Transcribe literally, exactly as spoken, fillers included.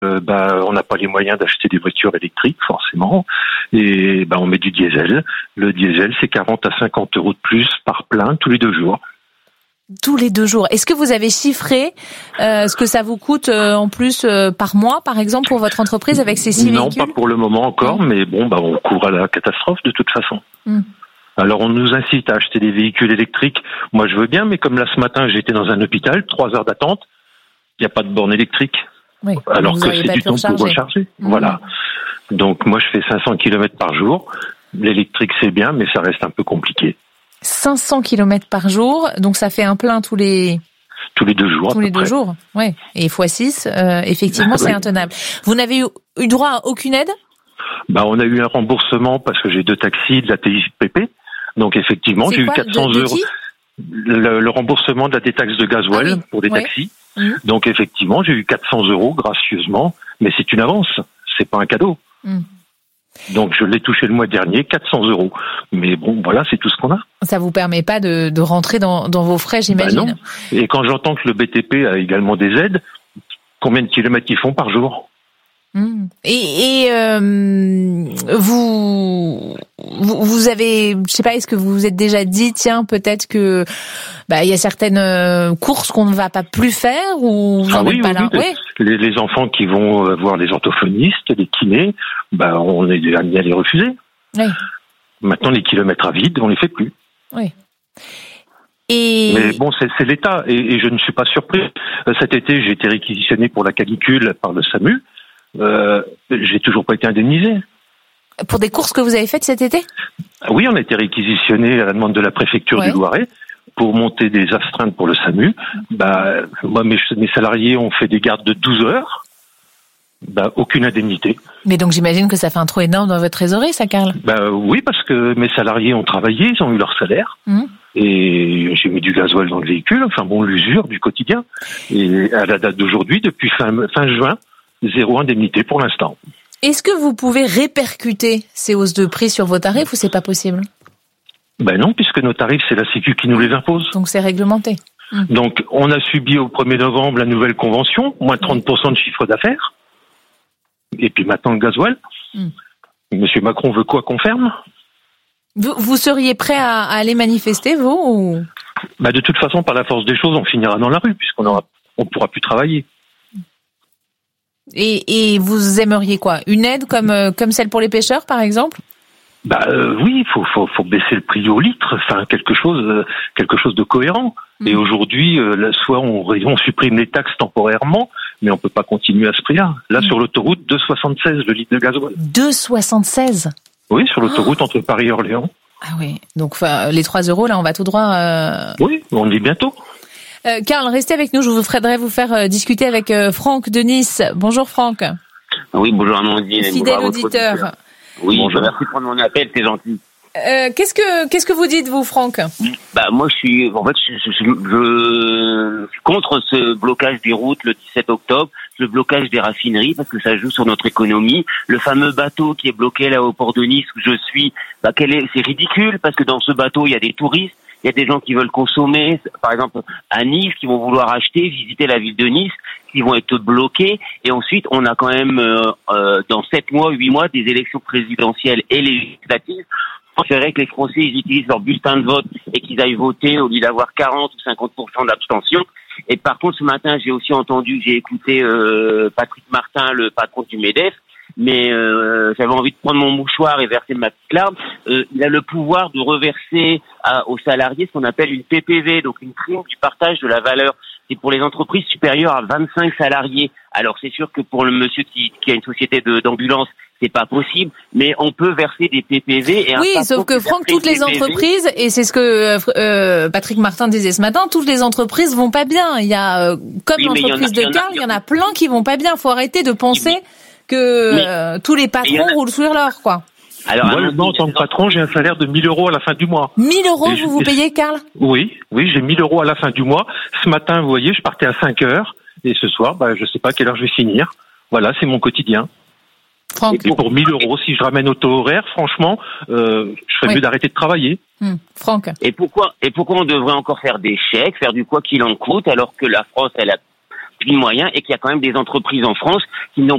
Euh, bah, on n'a pas les moyens d'acheter des voitures électriques, forcément. Et bah, on met du diesel. Le diesel, c'est quarante à cinquante euros de plus par plein tous les deux jours. Tous les deux jours. Est-ce que vous avez chiffré euh, ce que ça vous coûte euh, en plus euh, par mois, par exemple, pour votre entreprise avec ces six non, véhicules ? Non, pas pour le moment encore, mmh. mais bon, bah, on couvre à la catastrophe de toute façon. Mmh. Alors, on nous incite à acheter des véhicules électriques. Moi, je veux bien, mais comme là, ce matin, j'étais dans un hôpital, trois heures d'attente, il n'y a pas de borne électrique. Oui, alors que c'est du temps pour recharger. Mmh. Voilà. Donc, moi, je fais cinq cents kilomètres par jour. L'électrique, c'est bien, mais ça reste un peu compliqué. cinq cents kilomètres par jour, donc ça fait un plein tous les... Tous les deux jours. Tous les deux jours, oui. Et fois six, euh, effectivement, c'est oui. intenable. Vous n'avez eu, eu droit à aucune aide ? Bah, on a eu un remboursement parce que j'ai deux taxis de la T I P P. Donc, effectivement, c'est j'ai quoi, eu quatre cents de, de euros. Le, le remboursement de la détaxe de gasoil ah oui. pour les oui. taxis. Mmh. Donc, effectivement, j'ai eu quatre cents euros gracieusement. Mais c'est une avance. C'est pas un cadeau. Mmh. Donc, je l'ai touché le mois dernier, quatre cents euros. Mais bon, voilà, c'est tout ce qu'on a. Ça vous permet pas de, de rentrer dans, dans vos frais, j'imagine. Bah non. Et quand j'entends que le B T P a également des aides, combien de kilomètres ils font par jour ? Mmh. Et, et euh, vous, vous, vous avez, je sais pas, est-ce que vous vous êtes déjà dit, tiens, peut-être que bah il y a certaines courses qu'on ne va pas plus faire ou vous ah en oui, êtes pas oui, là oui. ouais. les, les enfants qui vont voir les orthophonistes, les kinés, bah on est amené à les refuser. Oui. Maintenant, les kilomètres à vide, on les fait plus. Oui. Et... Mais bon, c'est, c'est l'État et, et je ne suis pas surpris. Cet été, j'ai été réquisitionné pour la canicule par le SAMU. Euh, j'ai toujours pas été indemnisé. Pour des courses que vous avez faites cet été ? Oui, on a été réquisitionné à la demande de la préfecture ouais. du Loiret pour monter des astreintes pour le SAMU. Bah, moi, mes, mes salariés ont fait des gardes de douze heures. Bah, aucune indemnité. Mais donc j'imagine que ça fait un trou énorme dans votre trésorerie, ça, Karl ? Bah oui, parce que mes salariés ont travaillé, ils ont eu leur salaire. Mmh. Et j'ai mis du gasoil dans le véhicule. Enfin bon, l'usure du quotidien. Et à la date d'aujourd'hui, depuis fin, fin juin, zéro indemnité pour l'instant. Est-ce que vous pouvez répercuter ces hausses de prix sur vos tarifs ou c'est pas possible ? Ben non, puisque nos tarifs, c'est la Sécu qui nous les impose. Donc c'est réglementé. Mmh. Donc on a subi au premier novembre la nouvelle convention, moins trente pour cent de chiffre d'affaires. Et puis maintenant le gasoil. Mmh. Monsieur Macron veut quoi qu'on ferme ? Vous, vous seriez prêt à, à aller manifester, vous ou... Ben de toute façon, par la force des choses, on finira dans la rue, puisqu'on aura, on pourra plus travailler. Et, et vous aimeriez quoi ? Une aide comme, euh, comme celle pour les pêcheurs, par exemple ? Bah euh, oui, il faut, faut, faut baisser le prix au litre, enfin quelque chose, euh, quelque chose de cohérent. Mmh. Et aujourd'hui, euh, soit on, on supprime les taxes temporairement, mais on peut pas continuer à ce prix-là. Là, mmh. sur l'autoroute, deux virgule soixante-seize le litre de gasoil. deux virgule soixante-seize ? Oui, sur l'autoroute oh. entre Paris et Orléans. Ah oui, donc les trois euros, là, on va tout droit... Euh... Oui, on le dit bientôt. Euh, Karl, restez avec nous, je vous ferai vous faire euh, discuter avec euh, Franck de Nice. Bonjour Franck. Oui, bonjour Amandine. Fidèle bonjour auditeur. auditeur. Oui, bonjour. Merci de prendre mon appel, c'est gentil. Euh, qu'est-ce que qu'est-ce que vous dites vous, Franck ? Bah moi je suis en fait je, je, je, je suis contre ce blocage des routes le dix-sept octobre, le blocage des raffineries parce que ça joue sur notre économie. Le fameux bateau qui est bloqué là au port de Nice où je suis, bah quel est, c'est ridicule parce que dans ce bateau il y a des touristes. Il y a des gens qui veulent consommer, par exemple à Nice, qui vont vouloir acheter, visiter la ville de Nice, qui vont être bloqués. Et ensuite, on a quand même euh, euh, dans sept mois, huit mois, des élections présidentielles et législatives. Je préférerais que les Français ils utilisent leur bulletin de vote et qu'ils aillent voter au lieu d'avoir quarante ou cinquante pour cent d'abstention. Et par contre, ce matin, j'ai aussi entendu, j'ai écouté euh, Patrick Martin, le patron du MEDEF, mais euh, j'avais envie de prendre mon mouchoir et verser ma petite larme. Euh, il a le pouvoir de reverser à, aux salariés ce qu'on appelle une P P V, donc une prime du partage de la valeur. C'est pour les entreprises supérieures à vingt-cinq salariés. Alors c'est sûr que pour le monsieur qui, qui a une société de, d'ambulance, c'est pas possible, mais on peut verser des P P V. Et oui, sauf que Franck, toutes les entreprises, et c'est ce que euh, Patrick Martin disait ce matin, toutes les entreprises vont pas bien. Il y a, euh, comme oui, l'entreprise de Karl, il y en a plein qui vont pas bien. Faut arrêter de penser que mais, euh, tous les patrons a... roulent sur l'or, quoi. Alors, moi, maintenant, en tant que patron, j'ai un salaire de mille euros à la fin du mois. mille euros, et vous je... vous payez, Karl ? Oui, oui, j'ai mille euros à la fin du mois. Ce matin, vous voyez, je partais à cinq heures, et ce soir, bah, je sais pas à quelle heure je vais finir. Voilà, c'est mon quotidien. Franck. Et pour mille euros, si je ramène au taux horaire, franchement, euh, je ferais oui. mieux d'arrêter de travailler. Hum, Franck. Et pourquoi, et pourquoi on devrait encore faire des chèques, faire du quoi qu'il en coûte, alors que la France, elle a plus de moyens et qu'il y a quand même des entreprises en France qui n'ont